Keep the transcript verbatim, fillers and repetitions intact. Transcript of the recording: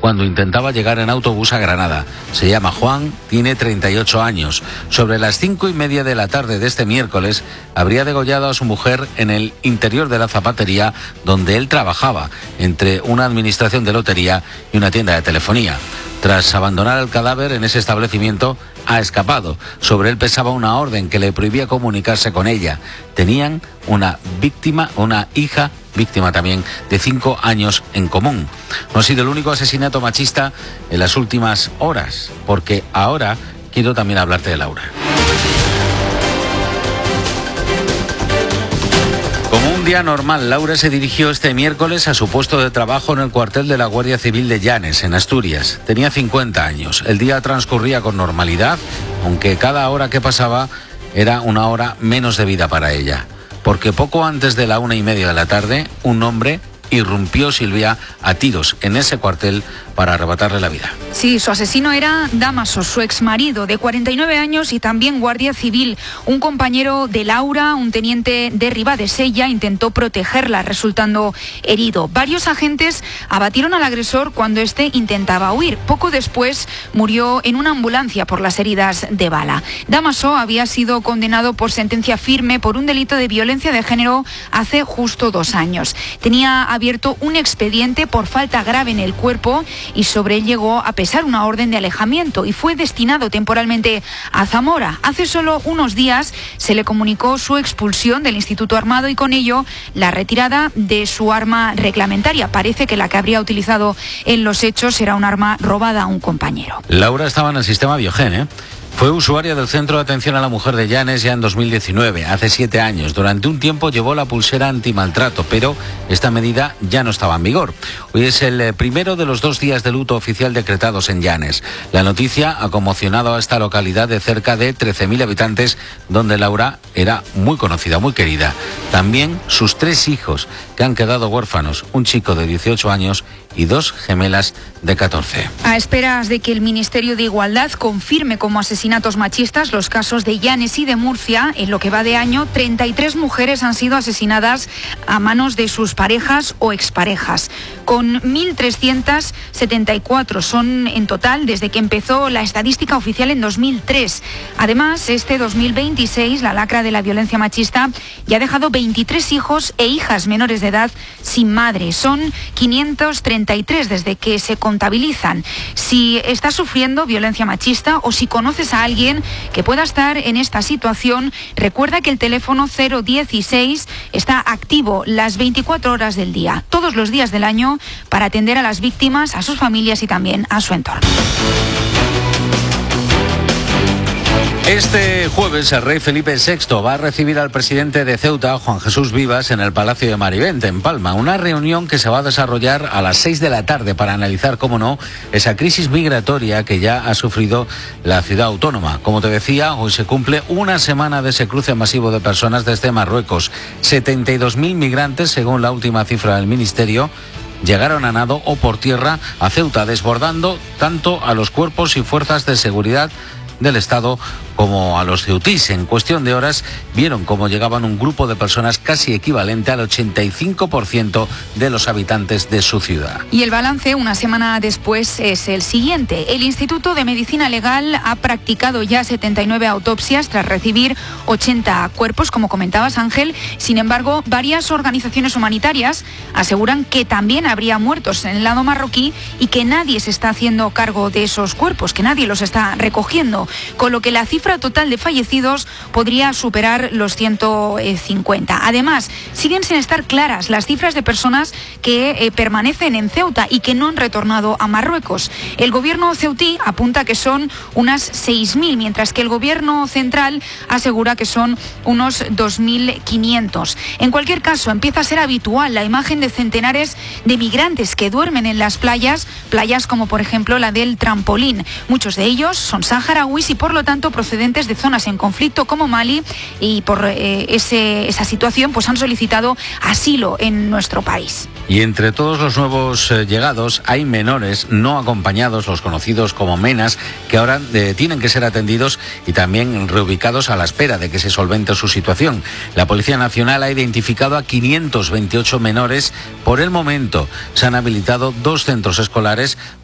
cuando intentaba llegar en autobús a Granada. Se llama Juan, tiene treinta y ocho años. Sobre las cinco y media de la tarde de este miércoles, habría degollado a su mujer en el interior de la zapatería donde él trabajaba, entre una administración de lotería y una tienda de telefonía. Tras abandonar el cadáver en ese establecimiento, ha escapado. Sobre él pesaba una orden que le prohibía comunicarse con ella. Tenían una víctima, una hija víctima también, de cinco años en común. No ha sido el único asesinato machista en las últimas horas, porque ahora quiero también hablarte de Laura. Como un día normal, Laura se dirigió este miércoles a su puesto de trabajo en el cuartel de la Guardia Civil de Llanes, en Asturias. Tenía cincuenta años. El día transcurría con normalidad, aunque cada hora que pasaba era una hora menos de vida para ella. Porque poco antes de la una y media de la tarde, un hombre irrumpió, Silvia, a tiros en ese cuartel para arrebatarle la vida. Sí, su asesino era Dámaso, su exmarido, de cuarenta y nueve años y también guardia civil. Un compañero de Laura, un teniente de Ribadesella, intentó protegerla, resultando herido. Varios agentes abatieron al agresor cuando éste intentaba huir. Poco después murió en una ambulancia por las heridas de bala. Dámaso había sido condenado por sentencia firme por un delito de violencia de género hace justo dos años. Tenía abierto un expediente por falta grave en el cuerpo y sobre él llegó a pesar una orden de alejamiento y fue destinado temporalmente a Zamora. Hace solo unos días se le comunicó su expulsión del Instituto Armado y con ello la retirada de su arma reglamentaria. Parece que la que habría utilizado en los hechos era un arma robada a un compañero. Laura estaba en el sistema Biogen, ¿eh? Fue usuaria del Centro de Atención a la Mujer de Llanes ya en dos mil diecinueve, hace siete años. Durante un tiempo llevó la pulsera antimaltrato, pero esta medida ya no estaba en vigor. Hoy es el primero de los dos días de luto oficial decretados en Llanes. La noticia ha conmocionado a esta localidad de cerca de trece mil habitantes, donde Laura era muy conocida, muy querida. También sus tres hijos, que han quedado huérfanos, un chico de dieciocho años y dos gemelas de catorce. A esperas de que el Ministerio de Igualdad confirme como asesinatos machistas los casos de Llanes y de Murcia, en lo que va de año, treinta y tres mujeres han sido asesinadas a manos de sus parejas o exparejas. Con mil trescientas setenta y cuatro son en total desde que empezó la estadística oficial en dos mil tres. Además, este dos mil veintiséis, la lacra de la violencia machista ya ha dejado veintitrés hijos e hijas menores de edad sin madre. Son quinientos treinta y tres desde que se contabilizan. Si estás sufriendo violencia machista o si conoces a alguien que pueda estar en esta situación, recuerda que el teléfono cero dieciséis está activo las veinticuatro horas del día, todos los días del año, para atender a las víctimas, a sus familias y también a su entorno. Este jueves el rey Felipe sexto va a recibir al presidente de Ceuta, Juan Jesús Vivas, en el Palacio de Marivente, en Palma. Una reunión que se va a desarrollar a las seis de la tarde para analizar, cómo no, esa crisis migratoria que ya ha sufrido la ciudad autónoma. Como te decía, hoy se cumple una semana de ese cruce masivo de personas desde Marruecos. setenta y dos mil migrantes, según la última cifra del Ministerio, llegaron a nado o por tierra a Ceuta, desbordando tanto a los cuerpos y fuerzas de seguridad del Estado como a los ceutís. En cuestión de horas vieron cómo llegaban un grupo de personas casi equivalente al ochenta y cinco por ciento de los habitantes de su ciudad. Y el balance una semana después es el siguiente. El Instituto de Medicina Legal ha practicado ya setenta y nueve autopsias tras recibir ochenta cuerpos, como comentabas, Ángel. Sin embargo, varias organizaciones humanitarias aseguran que también habría muertos en el lado marroquí y que nadie se está haciendo cargo de esos cuerpos, que nadie los está recogiendo, con lo que la cifra total de fallecidos podría superar los ciento cincuenta. Además, siguen sin estar claras las cifras de personas que eh, permanecen en Ceuta y que no han retornado a Marruecos. El gobierno ceutí apunta que son unas seis mil, mientras que el gobierno central asegura que son unos dos mil quinientos. En cualquier caso, empieza a ser habitual la imagen de centenares de migrantes que duermen en las playas, playas como por ejemplo la del Trampolín. Muchos de ellos son saharauis y por lo tanto procedentes de zonas en conflicto como Mali, y por eh, ese, esa situación pues han solicitado asilo en nuestro país. Y entre todos los nuevos eh, llegados hay menores no acompañados, los conocidos como menas, que ahora eh, tienen que ser atendidos y también reubicados a la espera de que se solvente su situación. La Policía Nacional ha identificado a quinientos veintiocho menores. Por el momento se han habilitado dos centros escolares